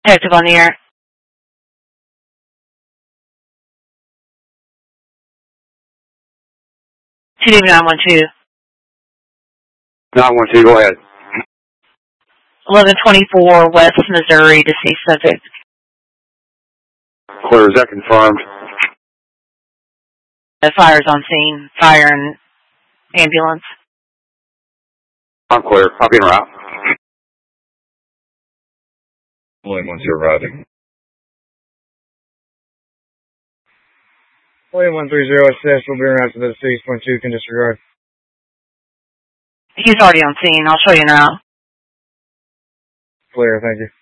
Detective on the air. 2-912. 912, go ahead. 1124 West Missouri, deceased subject. Clear, is that confirmed? The fire's on scene. Fire and ambulance. I'm clear. I'll be en route. William 10 arriving. William 130 assist will be en route to the deceased. 12 can disregard. He's already on scene. I'll show you now. Clear, thank you.